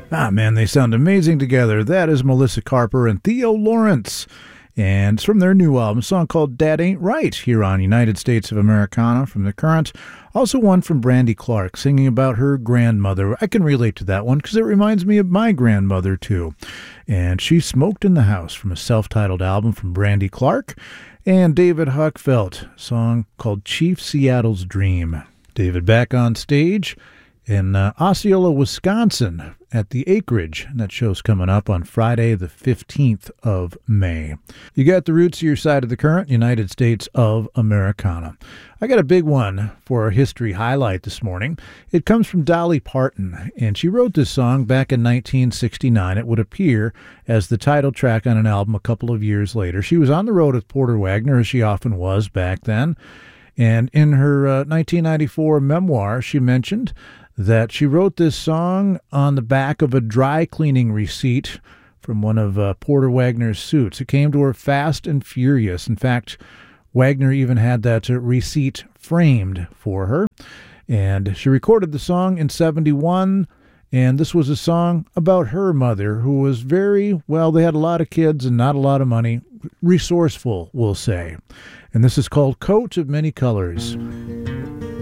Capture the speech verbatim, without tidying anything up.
Ah, man, they sound amazing together. That is Melissa Carper and Theo Lawrence. And it's from their new album, a song called That Ain't Right, here on United States of Americana from The Current. Also one from Brandy Clark, singing about her grandmother. I can relate to that one because it reminds me of my grandmother, too. And She Smoked in the House from a self-titled album from Brandy Clark. And David Huckfelt, a song called Chief Seattle's Dream. David back on stage in uh, Osceola, Wisconsin at the Acreage. And that show's coming up on Friday, the fifteenth of May. You got the roots of your side of the current, United States of Americana. I got a big one for our history highlight this morning. It comes from Dolly Parton, and she wrote this song back in nineteen sixty-nine. It would appear as the title track on an album a couple of years later. She was on the road with Porter Wagoner, as she often was back then. And in her uh, nineteen ninety-four memoir, she mentioned that she wrote this song on the back of a dry cleaning receipt from one of uh, Porter Wagoner's suits. It came to her fast and furious. In fact, Wagoner even had that uh, receipt framed for her. And she recorded the song in seventy-one, and this was a song about her mother, who was very, well, they had a lot of kids and not a lot of money. Resourceful, we'll say. And this is called Coat of Many Colors.